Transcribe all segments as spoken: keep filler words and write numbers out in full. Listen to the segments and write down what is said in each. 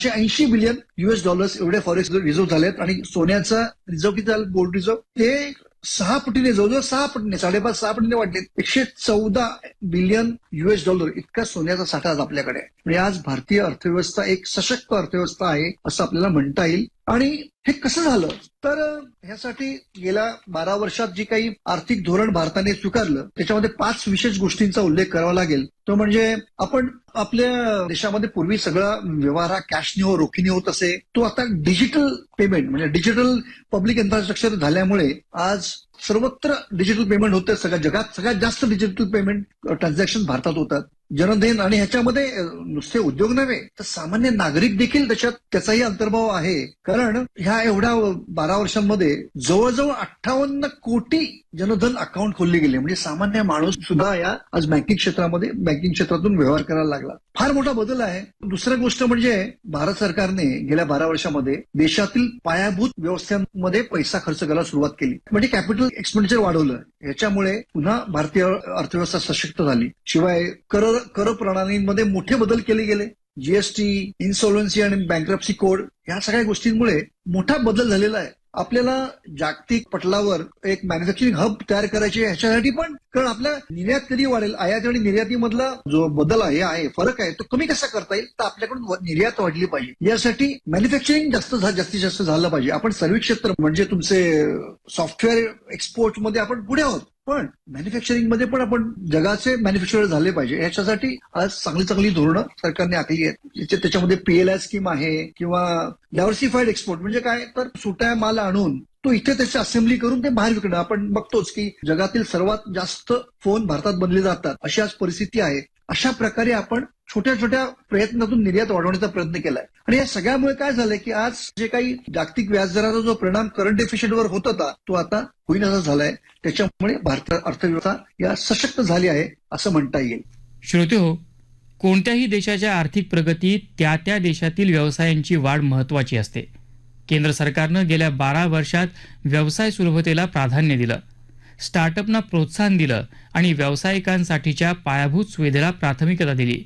ऐंशी billion US dollars एवढे forex reserve झालेत आणि सोन्याचा रिझर्व्ह किती झालं, गोल्ड रिझर्व्ह ते सहा पटीने जवळजवळ सहा पटीने साडेपाच सहा पटीने वाढले. एकशे चौदा बिलियन युएस डॉलर इतका सोन्याचा साठा आज आपल्याकडे आहे. म्हणजे आज भारतीय अर्थव्यवस्था एक सशक्त अर्थव्यवस्था आहे असं आपल्याला म्हणता येईल. आणि हे कसं झालं तर ह्यासाठी गेल्या बारा वर्षात जी काही आर्थिक धोरण भारताने स्वीकारलं त्याच्यामध्ये पाच विशेष गोष्टींचा उल्लेख करावा लागेल. तो म्हणजे आपण आपल्या देशामध्ये पूर्वी सगळा व्यवहार हा कॅशने हो रोखीने होत असे, तो आता डिजिटल पेमेंट म्हणजे डिजिटल पब्लिक इन्फ्रास्ट्रक्चर झाल्यामुळे आज सर्वत्र डिजिटल पेमेंट होतं. सगळ्या जगात सगळ्यात जास्त डिजिटल पेमेंट ट्रान्झॅक्शन भारतात होतात. जनधन आणि ह्याच्यामध्ये नुसते उद्योग नव्हे तर सामान्य नागरिक देखील त्याच्यात त्याचाही अंतर्भाव आहे. कारण ह्या एवढ्या बारा वर्षांमध्ये जवळजवळ अठ्ठावन्न कोटी जनधन अकाउंट खोलले गेले. म्हणजे सामान्य माणूस सुद्धा या आज बँकिंग क्षेत्रामध्ये बँकिंग क्षेत्रातून व्यवहार करायला लागला. फार मोठा बदल आहे. दुसरी गोष्ट म्हणजे भारत सरकारने गेल्या बारा वर्षामध्ये देशातील पायाभूत व्यवस्थांमध्ये पैसा खर्च करायला सुरुवात केली. म्हणजे कॅपिटल एक्सपेंडिचर वाढवलं. याच्यामुळे पुन्हा भारतीय अर्थव्यवस्था सशक्त झाली. शिवाय कर कर प्रणालींमध्ये मोठे बदल केले गेले. जीएसटी, इन्सॉल्व्हन्सी आणि बँक्रप्सी कोड या सगळ्या गोष्टींमुळे मोठा बदल झालेला आहे. आपल्याला जागतिक पटलावर एक मॅन्युफॅक्चरिंग हब तयार करायचे ह्याच्यासाठी पण, कारण आपल्या निर्यात कधी वाढेल, आयात आणि निर्यातीमधला जो बदल आहे आहे फरक आहे तो कमी कसा करता येईल, तर आपल्याकडून निर्यात वाढली पाहिजे. यासाठी मॅन्युफॅक्चरिंग जास्त जास्तीत जास्त झालं पाहिजे. आपण सर्व्हिस क्षेत्र म्हणजे तुमचे सॉफ्टवेअर एक्सपोर्ट मध्ये आपण पुढे आहोत, पण मॅन्युफॅक्चरिंग मध्ये पण आपण जगाचे मॅन्युफॅक्चरर झाले पाहिजे. याच्यासाठी आज चांगली चांगली धोरणं सरकारने आखली आहेत. त्याच्यामध्ये पीएलआय स्कीम आहे किंवा डायव्हर्सिफाईड एक्सपोर्ट म्हणजे काय तर सुट्या माल आणून तो इथे त्याची असेंब्ली करून ते बाहेर विकणं. आपण बघतोच की जगातील सर्वात जास्त फोन भारतात बनले जातात अशी आज परिस्थिती आहे. अशा प्रकारे आपण छोट्या छोट्या प्रयत्नातून निर्यात वाढवण्याचा प्रयत्न केलाय. आणि या सगळ्यामुळे काय झालंय की आज जे काही जागतिक व्याजदराचा जो परिणाम करंट डेफिसिटवर होत होता तो आता होईनासा झालाय. त्याच्यामुळे भारतीय अर्थव्यवस्था या सशक्त झाली आहे असं म्हणता येईल. श्रोते हो, कोणत्याही देशाच्या आर्थिक प्रगतीत त्या त्या देशातील व्यवसायांची वाढ महत्वाची असते. केंद्र सरकारनं गेल्या बारा वर्षात व्यवसाय सुलभतेला प्राधान्य दिलं, स्टार्टअपना प्रोत्साहन दिलं आणि व्यावसायिकांसाठीच्या पायाभूत सुविधेला प्राथमिकता दिली.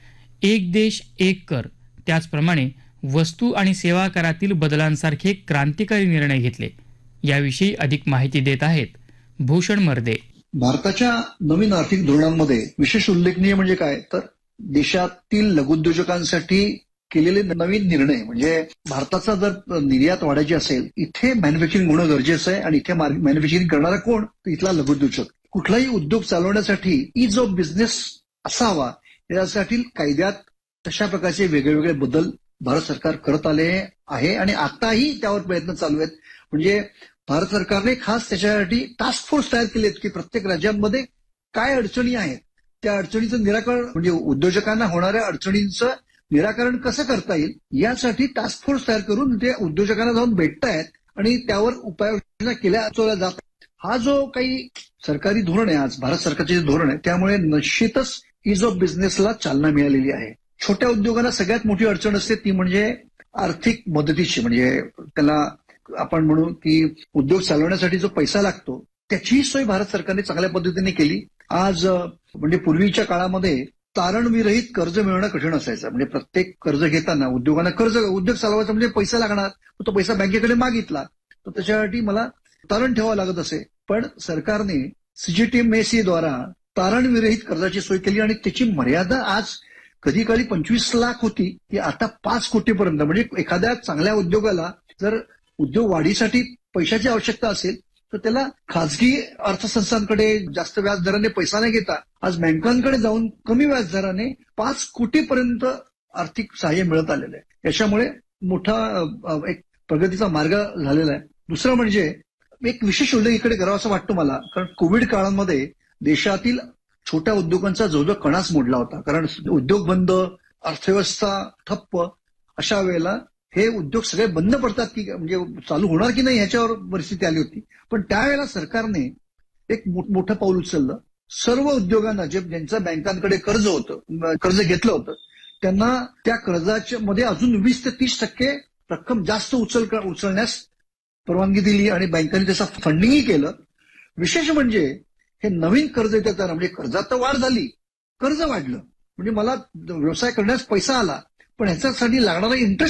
एक देश एक कर, त्याचप्रमाणे वस्तू आणि सेवा करातील बदलांसारखे क्रांतिकारी निर्णय घेतले. याविषयी अधिक माहिती देत आहेत भूषण मर्दे. भारताच्या नवीन आर्थिक धोरणांमध्ये विशेष उल्लेखनीय म्हणजे काय तर देशातील लघुउद्योजकांसाठी केलेले नवीन निर्णय. म्हणजे भारताचा जर निर्यात वाढायची असेल इथे मॅन्युफॅक्चरिंग होणं गरजेचं आहे. आणि इथे मॅन्युफॅक्चरिंग करणारा कोण, तर इथला लघुउद्योजक. कुठलाही उद्योग चालवण्यासाठी इज ऑफ बिझनेस असावा यासाठी कायद्यात तशा प्रकारचे वेगवेगळे बदल भारत सरकार करत आले आहे आणि आताही त्यावर प्रयत्न चालू आहेत. म्हणजे भारत सरकारने खास त्याच्यासाठी टास्क फोर्स तयार केलेत की प्रत्येक राज्यांमध्ये काय अडचणी आहेत त्या अडचणीचं निराकरण म्हणजे उद्योजकांना होणाऱ्या अडचणींचं निराकरण कसं करता येईल यासाठी टास्क फोर्स तयार करून ते उद्योजकांना जाऊन भेटतायत आणि त्यावर उपाययोजना केल्या जात. हा जो काही सरकारी धोरण आहे आज भारत सरकारचे जे धोरण आहे त्यामुळे निश्चितच इज ऑफ बिझनेसला चालना मिळालेली आहे. छोट्या उद्योगांना सगळ्यात मोठी अडचण असते ती म्हणजे आर्थिक मदतीची. म्हणजे त्याला आपण म्हणू की उद्योग चालवण्यासाठी जो पैसा लागतो त्याचीही सोय भारत सरकारने चांगल्या पद्धतीने केली. आज म्हणजे पूर्वीच्या काळामध्ये तारणविरहित कर्ज मिळणं कठीण असायचं. म्हणजे प्रत्येक कर्ज घेताना उद्योगांना कर्ज उद्योग चालवायचा म्हणजे पैसा लागणार, तो पैसा बँकेकडे मागितला तर त्याच्यासाठी मला तारण ठेवावं लागत असे. पण सरकारने सीजीटीएमएसी द्वारा तारणविरहित कर्जाची सोय केली आणि त्याची मर्यादा आज कधी काळी पंचवीस लाख होती ती आता पाच कोटीपर्यंत. म्हणजे एखाद्या चांगल्या उद्योगाला जर उद्योग वाढीसाठी पैशाची आवश्यकता असेल तर त्याला खासगी अर्थसंस्थांकडे जास्त व्याजदराने पैसा नाही घेता आज बँकांकडे जाऊन कमी व्याजदराने पाच कोटीपर्यंत आर्थिक सहाय्य मिळत आलेलं आहे. याच्यामुळे मोठा एक प्रगतीचा मार्ग झालेला आहे. दुसरं म्हणजे एक विशेष उल्लेख इकडे करावा असं वाटतं मला, कारण कोविड काळामध्ये देशातील छोट्या उद्योगांचा जवळजवळ कणाच मोडला होता. कारण उद्योग बंद, अर्थव्यवस्था ठप्प, अशा वेळेला हे उद्योग सगळे बंद पडतात की म्हणजे चालू होणार की नाही ह्याच्यावर परिस्थिती आली होती. पण त्यावेळेला सरकारने एक मोठं पाऊल उचललं. सर्व उद्योगांना जे ज्यांचं बँकांकडे कर्ज होतं कर्ज घेतलं होतं त्यांना त्या कर्जाच्या मध्ये अजून वीस ते तीस टक्के रक्कम जास्त उचल उचलण्यास परवानगी दिली आणि बँकांनी त्याचं फंडिंगही केलं. विशेष म्हणजे हे नवीन कर्ज देताना म्हणजे कर्जात तर वाढ झाली, कर्ज वाढलं म्हणजे मला व्यवसाय करण्यास पैसा आला पण ह्याच्यासाठी लागणारा इंटरेस्ट